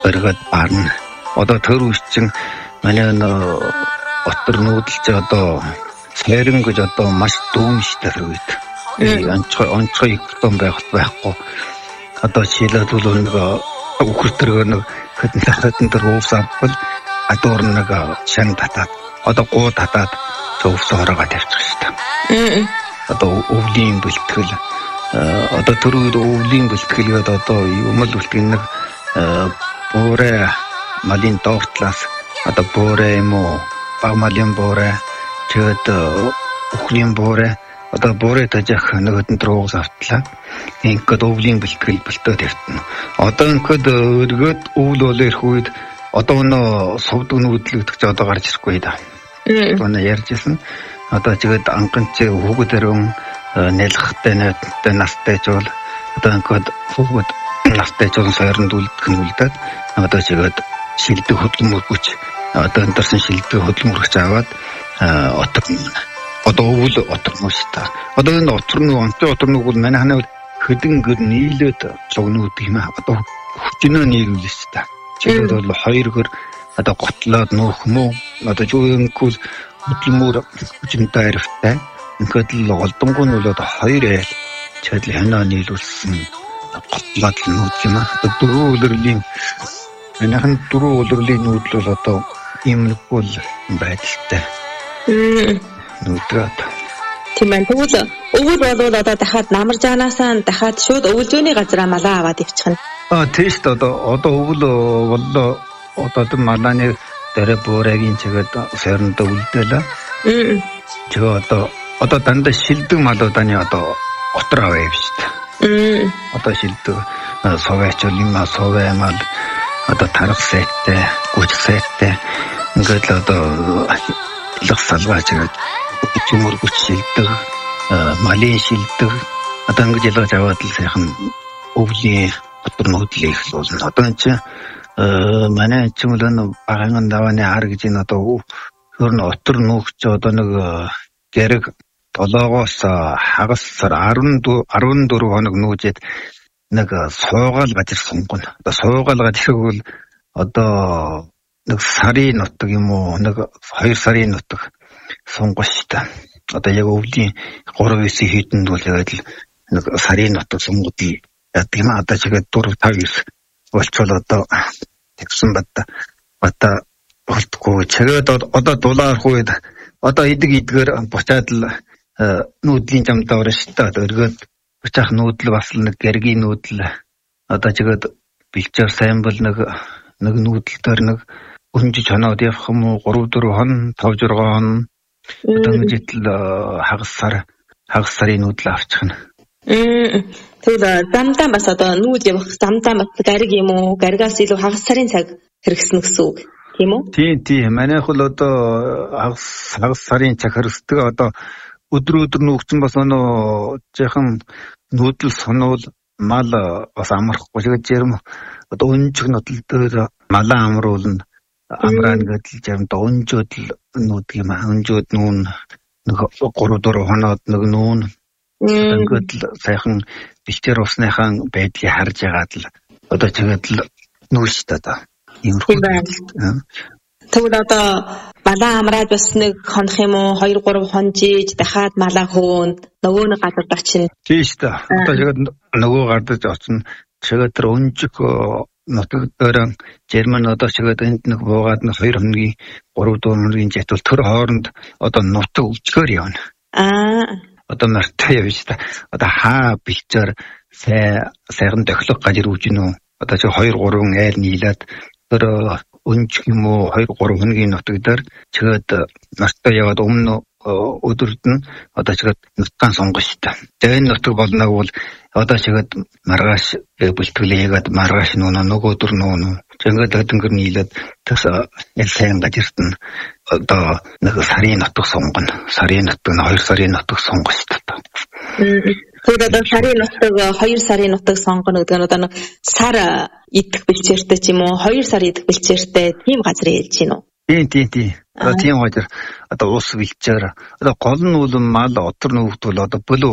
өргөд барна. Одоо төр үсчин манай отор нүүдэлж одоо сэрэн гэж одоо маш дүүмжтэй үед. Онцгой том байхгүй. Одоо шилэдүүл нэг үхэртэр нэг хэдэн дээр уусаавал адуур нэг шан татаад одоо гоо татаад төвс ороогоо тавьчих шээ. Одоо өвлийн бэлтгэл одоо төрөөр өвлийн бэлтгэлгээд одоо юм л үлтгэн нэг боорэ малин дортлаас одоо боорэ юм уу баг малин боорэ тэгээд өхлийн боорэ одоо боорэ тажих нэг хэдэн дөрөвс автлаа. Ингээд өвлийн бэлтгэл бэлтөө тавьтана. Одоо ингээд өргөд өвл бол ирэх үед одоо нөө сувдаг нүүдлэгдэж одоо гарч ирэхгүй да. Одоо ярьжсэн. Одоо тэгээд анганч хүүхдэрэн нэлхтэй нэттэй настай ч бол одоо ингээд хүүхд настай ч бол сойронд үлдэх нь үлдээд одоо тэгээд шилдэг хөдөлмөргөч одоо энэ шилдэг хөдөлмөргөч аваад одоо өвөл оторно шүү дээ. Одоо энэ оторног бол манай ханаа хэдэн гэр нийлээд цогнууд юм аа. Одоо хүчнөө нийлүүлсэн шүү дээ. Чигээр бол хоёр гэр одоо готлоод нөөх мөө одоо юунггүй хөдөлмөр хүчнтэй арифтай. Ингээд л голдонгоо нь бол одоо хоёр айл чадл ханаа нийлүүлсэн готлоод л нүүд юм аа. Одоо дөрөв улирлийн манайхан дөрөв улирлийн нүүдл бол одоо ийм нэг бол байдалтай. Нүдрээд. Тийм ээ. Тэгвэл өвөл болвол одоо дахиад намаржаанаасаа дахиад шууд өвөлжөөний газараа малаа аваад ивчихна. Тийш одоо өвөл боллоо одоо малааны дээрээ буурайгийн чигээд сойрондоо үлдээлээ. Тэгээ одоо дандаа шилдэг малууданы одоо отор аваа юм шүү дээ. Одоо шилдэг соваач юм соваа мал одоо тарах сайтай, гүч сайтай ингээд л одоо илх салгаач гэдэг чимэргүч шилдэг, малын шилдэг одоо ингэж ялгаж аваад л сайхан өвлийн отор нүүдлээ их л болно. Одоо энэ чинь манай чимэлэн багаан давааны ар гэж энэ одоо хөрн отор нүүгч одоо нэг гэрэг 7-оос хагас сар 14 хоног нүүжээд нэг суугаал газар сунгана. Одоо суугаал газар бол одоо нэг сарын нутаг юм уу нэг 2 сарын нутаг сунгаштай. Одоо яг өвлийн 3-9 хэдэнд бол яг л нэг сарын нутаг сунгадл яадаг юм. Одоо чигээ 4-5-9 болчвол одоо тэгсэн бата болтгүй. Чигээд одоо дулаарх үед одоо идгээр буцаад л нүүдлийн замдаа орно шүү дээ. Өргөд буцаах нүүдэл бас нэг гэргийн нүүдэл одоо чигээд бэлчээр сайн бол нэг нүүдэл дээр нэг өнжиж хоноод явах юм уу 3-4 хон 5-6 хон одоо нэгжил хагас сарын нүүдэл авчихна. Тэгвэл замдаа бас одоо нүүд явах замдаа бас гариг юм уу? Гаригаас илүү хагас сарын цаг хэрэгснэ гэсэн үг тийм үү? Тийм. Манайх бол одоо хагас сарын цаг хэрэгсдэг. Одоо өдөр нүүгцэн бас жаахан нүүдэл сонвол мал бас амархгүй тэгээд жирм одоо өнжих нотол дээр малаа амруулна. Амраан гэдэл жамд өнжөөд л нүүдэг юм аа. Өнжөөд нүүн нэг 3-4 хоноод нэг нүүн ингээд л сайхан бэлчээр усныхаа байдлыг харж ягаад л одоо тэгээд л нүүштэй та. Тэгвэл одоо малаа амраад бас нэг хонох юм уу 2-3 хонжиж дахиад малаа хөөн нөгөө нэг газар очино. Тийм шүү дээ. Одоо тэгээд нөгөө гардаж очино. Тэгээд тэр өнжих нутаг дээр Герман одоо чигээд энд нэг буугаад нэг 2 хоногийн 3-4 хоногийн житвэл тэр хооронд одоо нутаг өвчгөр явна. Одоо мартай явж та. Одоо хаа бэлчээр сайхан тохилох газар үүж гинөө. Одоо чи 2-3 айл нийлээд тэр өнжих юм уу 2-3 хоногийн нутаг дээр чигээд мартай яваад өмнө өдөрт нь одоо чигээд нутгаан сонгоно шүү дээ. Тэгээ энэ нутаг болног бол одоо чигээд маргааш бэлтгэлээгээд маргааш нөгөө өдөр нүүн. Ингээд хэдэнгээр нийлээд тэс сайн газарт нь одоо нэг сарын нутаг сонгоно. Сарын нутаг нь 2 сарын нутаг сонгоно шүү дээ. Тэгээд одоо сарын нутаг 2 сарын нутаг сонгоно гэдэг нь одоо сар идэх бэлчээртэй ч юм уу 2 сар идэх бэлчээртэй тийм газар хэлж гин үү? Тийм. Одоо тийм газар одоо ус бэлчээр одоо гол нь бол мал отор нүүгдвэл одоо бүл ус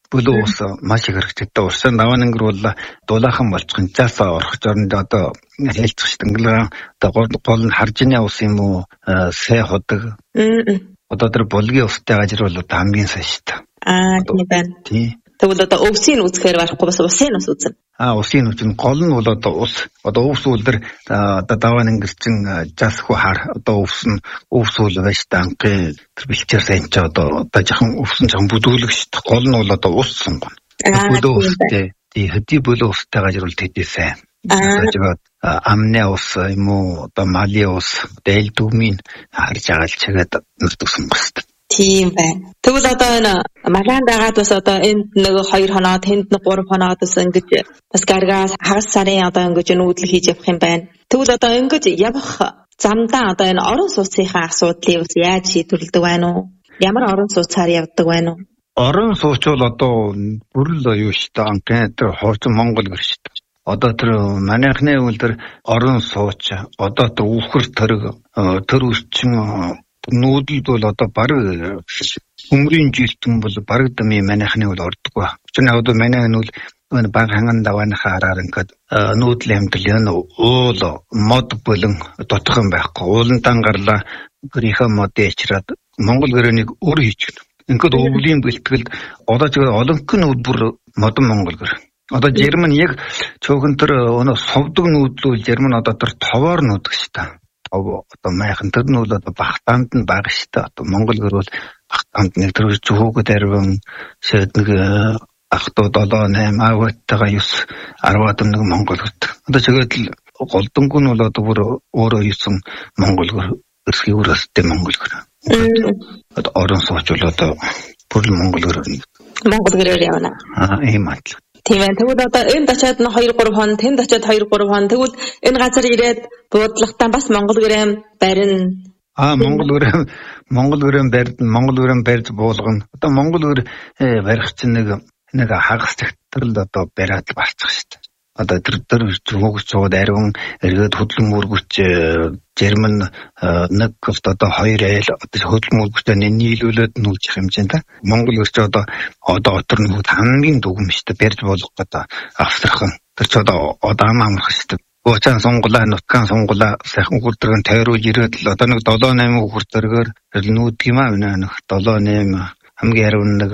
бүлүү ус маш их хэрэгтэй. Усан даван өнгөрүүл дулаахан болчихын цаасаа орох зорнд одоо хэлцэх шүү дээ. Одоо гол нь харжины ус юм уу? Сэ ходог. Одоо тэр булгийн устай гажир бол одоо хамгийн сайн шүү дээ. Тийм байна. Тий. Тэгвэл одоо өвсийн үзэхээр барахгүй бас усын ус үзэн. Усын ус нь гол нь бол одоо ус. Одоо өвс үлдэр одоо даван өнгөрчин засхуу хар одоо өвс үл байж танхи тэр бэлчээр сайн ч одоо жоохон өвсөн жоохон бүдүүлэг шүү дээ. Гол нь бол одоо ус сонгоно. Бүлүү устэй. Тий хэдий бүлүү устай гажир бол тэдээ сайн. Тэгээд амны ус юм уу одоо мали ус дээл дүмийн харж агаал чигээд нүрдэг сонгох. Тийм байна. Тэгвэл одоо энэ малаан дагаад бас одоо энд нэг 2 хоноод тэнд нэг 3 хоноод бас ингэж бас гаргаас хагас сарын одоо ингэж нүүдэл хийж явах юм байна. Тэгвэл одоо ингэж явах замдаа одоо энэ орон сууцынхаа асуудлыг бас яаж шийдвэрлэдэг байна уу? Ямар орон сууцаар явдаг байна уу? Орон сууц бол одоо бүрл юу шүү дээ. Анхны тэр хуучин Монгол гэр шүү дээ. Одоо тэр манайхны үлдэр орон сууч одоо тэр үхэр тэр үрчин нүүдэлд бол одоо баг өмрийн жилтэн бол баг дами манайхны бол ордоггүй. Учир нь одоо манайх нь бол баг ханган даваанахаа хараар ингээд нүүдэл амтлын уул мод болон дотох юм байхгүй. Уулантан гарлаа гэрийнхээ модыг ичраад Монгол гэрээнийг өөр хийчихв. Ингээд өвлийн бэлтгэлд одоо ч олонх нь бүр модон Монгол гэр. Одоо Герман яг цөөхөн тэр өнөө совдог нүүдлүүл Герман одоо тэр товоор нүүдэг шүү дээ. Одоо майхан тэр нь бол одоо багтаанд нь бага шүү дээ. Одоо Монгол гэр бол багтаанд нэг тэр зүгөөд арвин шэд нэг ахтууд 7 8 аваатайгаа 9 10-аад нэг Монгол гэр. Одоо тэгээд л голдонгон нь бол одоо бүр өөрөө 9 Монгол гэр өрсгий өрөөстэй Монгол гэр. Одоо орон сууч бол одоо бүр Монгол гэрээр явна. Ийм адил. Тийм ээ. Тэгвэл одоо энд очиад 2-3 хон, тэнд очиад 2-3 хон. Тэгвэл энэ газар ирээд буудлахтаа бас Монгол гэрээм барина. Монгол гэрээм барьж буулгана. Одоо Монгол гэр барих чинь нэг хагас цагтрал одоо бариад барчих шүү дээ. Одоо тэр зүгөөс цууд ариун эргээд хөдлөн мөргөч Герман нэг одоо 2 айл одоо хөдлөн мөргөчтэй нийлүүлээд нүүлчих хэмжээнд Монгол өрч одоо отор нүүд хамгийн дүгм шүү дээ барьж болох гэдэг австрах тэр ч одоо ам амрах шүү дээ. Уучаан сонгулаа нутгаан сонгулаа сайхан хүрдэрэн тойруулж ирээд л одоо нэг 7-8 хүрдэргээр нүүд юм аа нэг 7-8 хамгийн ариун нэг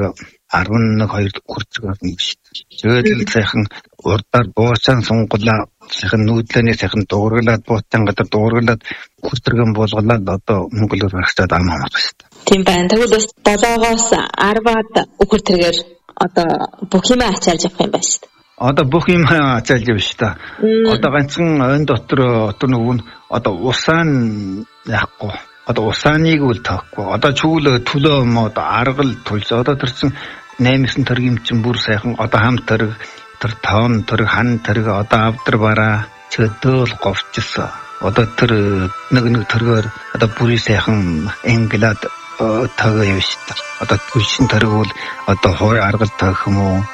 11-2 хүрдэргээр нэг шүү дээ. Тэгээд л сайхан урдаар буучаан сонгулаа сайхан нүүдлэний сайхан дуургалаад буучаан гадар дуургалаад хүрдэргэн буулгалаад одоо Монгол өргөчтэй ам амрах шүү дээ. Тийм байна. Тэгвэл бас 7-оос 10-аад үхэр тэргээр одоо бүх юм ачаалж явах юм байна шүү дээ. Одоо бүх юм ачаалж явна шүү дээ. Одоо ганцхан энэ дотор нөгөө одоо усаан яахгүй. Одоо усааныг үл таахгүй. Одоо чүүл төлөө мод аргал тулж одоо тэрсэн 8-9 төргийн чинь бүр сайхан одоо хам төрг тэр тоон төрг хан төрг одоо авдар бараа чөдөөл говчсон. Одоо тэр нэг төргөөр одоо бүрий сайхан инглад таг юм шүү дээ. Одоо түлшин төрг бол одоо хой аргал тагх юм уу?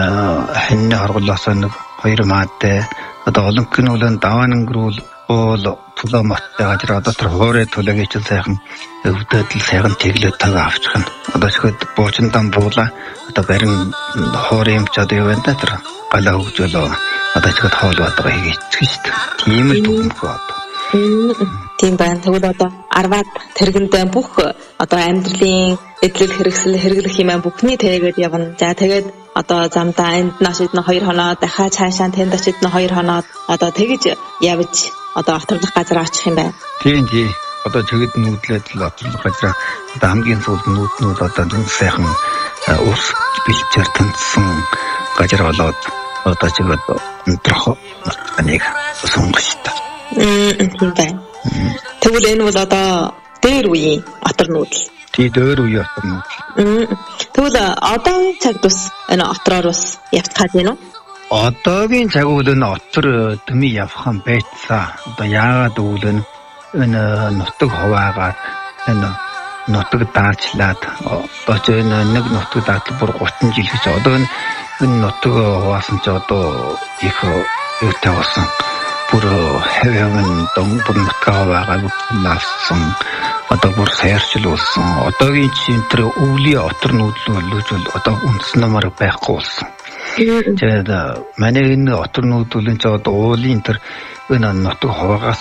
Хэнэ аргалаасаа нэг 2 маатай одоо олонхны үлэн даваан өнгөрүүл уул төлөө моттой гажир одоо тэр хоорой төлөөгийн чинь сайхан өвдөдөл сайхан тэглээд таг авчихна. Одоо шихэд буучиндан буула одоо барин хоорой юм ч одоо юу байна тэр галаа хөгжөөлөө одоо шихэд хоол бадаг хийчихсэн шүү дээ. Тийм л дүгнэхгүй одоо. Тийм байна. Тэгвэл одоо 10-аад тэргэндээ бүх одоо амьдралын эдлэл хэрэглэх юм бүхний тэгээд явна. За тэгээд одоо замдаа энд нашид нь 2 хоноо дахиад цаашаа тэнд очид нь 2 хоноо одоо тэгж явж одоо оторлох газар очих юм байна. Тийм. Одоо чигэд нүүдлээд л оторлох газар одоо хамгийн сүүлд нүүднүүд одоо нэг сайхан ус бэлчээр тэнцсэн газар болоод одоо чигэд өнтрөх нэг сонгох шүү дээ. Тийм байна. Тэгвэл энэ бол одоо дээр үеийн отор нүүдэл. Тий дээр үеийн отор нүүдэл. Тэгвэл одоогийн цагт бас энэ отроор бас явцгаад байна уу? Одоогийн цаг үйл энэ отор төмий явах юм байцаа. Одоо яагаад үйл энэ нутаг хуваагаад энэ нутаг даарчлаад одоо ч энэ нэг нутаг даатал бүр 30 жил гэж одоо энэ нутаг хуваасан ч одоо их өвтэй болсон. Бүр хэвэн дөнгөж нутгаа хуваагаад наасан одоо бүр сайрчил болсон. Одоогийн чинь тэр өвлийн отор нүүдэл боловч одоо үндсэн намаар байхгүй болсон. Тэгээд манай энэ отор нүүдлийн ч одоо уулын тэр энэ нутаг хуваагаас